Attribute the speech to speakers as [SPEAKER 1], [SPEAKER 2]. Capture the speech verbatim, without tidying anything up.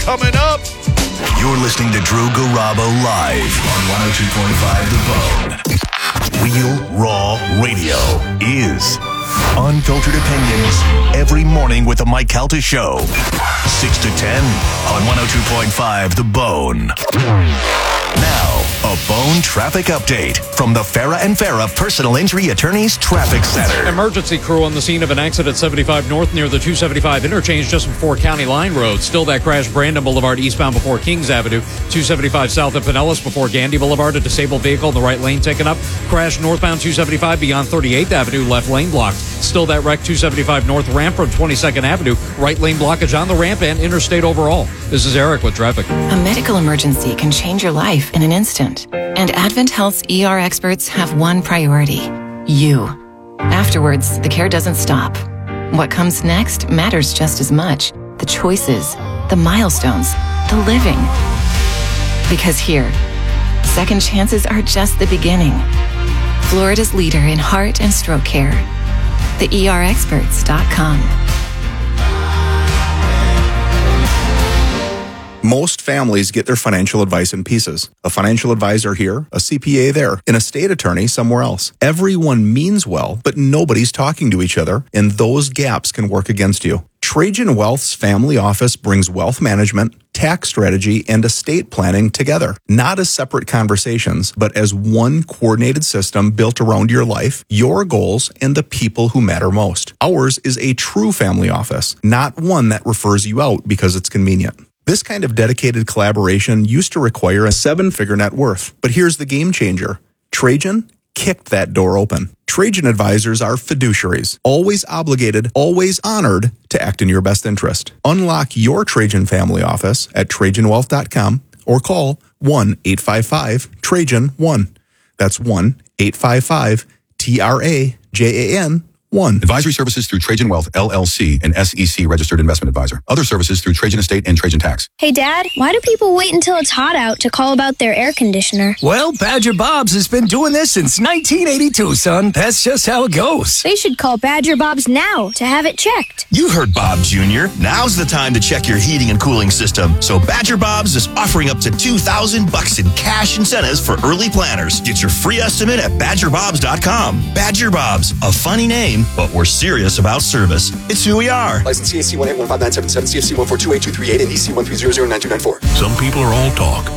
[SPEAKER 1] coming up.
[SPEAKER 2] You're listening to Drew Garabo live on one oh two point five The Bone. Real Raw Radio is unfiltered opinions every morning with the Mike Calta Show. six to ten on one oh two point five The Bone. Now, a Bone traffic update from the Farah and Farah Personal Injury Attorneys Traffic Center.
[SPEAKER 3] Emergency crew on the scene of an accident seventy-five North near the two seventy-five interchange just before County Line Road. Still that crash Brandon Boulevard eastbound before Kings Avenue. two seventy-five south at Pinellas before Gandy Boulevard. A disabled vehicle in the right lane taken up. Crash northbound two seventy-five beyond thirty-eighth Avenue. Left lane blocked. Still that wreck two seventy-five North ramp from twenty-second Avenue. Right lane blockage on the ramp and interstate overall. This is Eric with traffic.
[SPEAKER 4] A medical emergency can change your life in an instant. And Advent Health's E R experts have one priority: you. Afterwards, the care doesn't stop. What comes next matters just as much. The choices, the milestones, the living. Because here, second chances are just the beginning. Florida's leader in heart and stroke care. the E R experts dot com.
[SPEAKER 5] Most families get their financial advice in pieces. A financial advisor here, a C P A there, an estate attorney somewhere else. Everyone means well, but nobody's talking to each other, and those gaps can work against you. Trajan Wealth's family office brings wealth management, tax strategy, and estate planning together, not as separate conversations, but as one coordinated system built around your life, your goals, and the people who matter most. Ours is a true family office, not one that refers you out because it's convenient. This kind of dedicated collaboration used to require a seven-figure net worth. But here's the game changer. Trajan kicked that door open. Trajan advisors are fiduciaries, always obligated, always honored to act in your best interest. Unlock your Trajan family office at Trajan Wealth dot com or call one eight five five Trajan one. That's one eight five five T R A J A N one.
[SPEAKER 6] Advisory services through Trajan Wealth, L L C, an S E C registered investment advisor. Other services through Trajan Estate and Trajan Tax.
[SPEAKER 7] Hey, Dad, why do people wait until it's hot out to call about their air conditioner?
[SPEAKER 8] Well, Badger Bob's has been doing this since nineteen eighty-two, son. That's just how it goes.
[SPEAKER 7] They should call Badger Bob's now to have it checked.
[SPEAKER 2] You heard Bob Junior Now's the time to check your heating and cooling system. So Badger Bob's is offering up to two thousand bucks in cash incentives for early planners. Get your free estimate at Badger Bobs dot com. Badger Bob's, a funny name, but we're serious about service. It's who we are.
[SPEAKER 9] License C A C one eight one five nine seven seven, C F C one four two eight two three eight, and E C one three zero zero nine two nine four.
[SPEAKER 1] Some people are all talk,